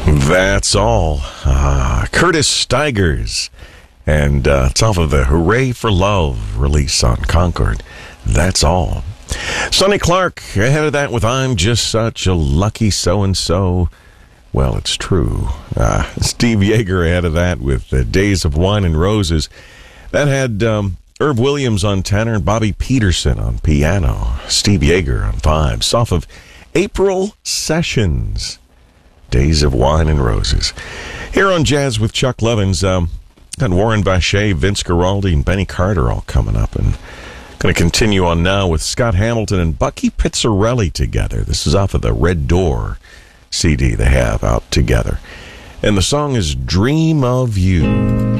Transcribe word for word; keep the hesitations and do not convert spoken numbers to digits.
That's all. Uh, Curtis Stigers. And uh, it's off of the Hooray for Love release on Concord. That's all. Sonny Clark ahead of that with I'm Just Such a Lucky So-and-So. Well, it's true. Uh, Steve Yeager ahead of that with uh, Days of Wine and Roses. That had um, Irv Williams on tenor and Bobby Peterson on piano. Steve Yeager on vibes. Off of April Sessions. Days of Wine and Roses. Here on Jazz with Chuck Levins, um, got Warren Vache, Vince Guaraldi, and Benny Carter all coming up. And going to continue on now with Scott Hamilton and Bucky Pizzarelli together. This is off of the Red Door C D they have out together. And the song is Dream of You.